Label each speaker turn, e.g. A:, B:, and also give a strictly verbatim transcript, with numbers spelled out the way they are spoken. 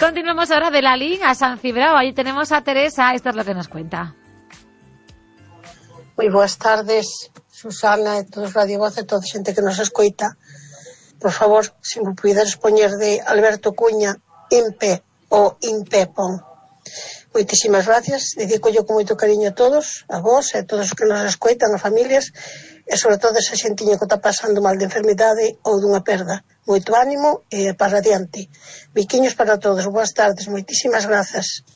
A: continuamos ahora de Lalín a San Cibrao. Ahí tenemos a Teresa, esto es lo que nos cuenta.
B: Moi boas tardes, Susana, e todos Radio Voz e toda a xente que nos escoita. Por favor, se me puderes poñer de Alberto Cuña, Impe ou Impepon. Moitísimas gracias, dedico yo con moito cariño a todos, a vos e a todos os que nos escoitan, a familias, e sobre todo esa xentiña que está pasando mal de enfermidade ou dunha perda. Moito ánimo e para adiante. Biquiños para todos, boas tardes, moitísimas grazas.